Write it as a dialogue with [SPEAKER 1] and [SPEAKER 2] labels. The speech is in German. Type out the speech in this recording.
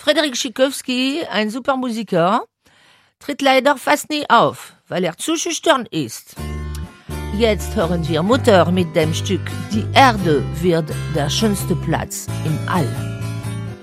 [SPEAKER 1] Frederik Schikowski, ein super Musiker, tritt leider fast nie auf, weil er zu schüchtern ist. Jetzt hören wir Mutter mit dem Stück Die Erde wird der schönste Platz im All.